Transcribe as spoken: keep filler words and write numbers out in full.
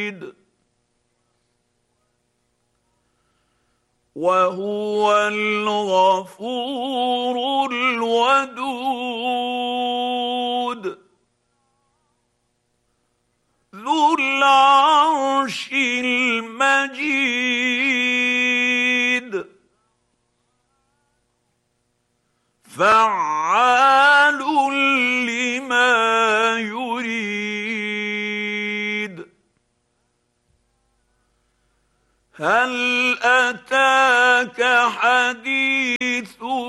وهو الغفور الودود ذو العرش المجيد فعال لما يريد هل أتاك حديث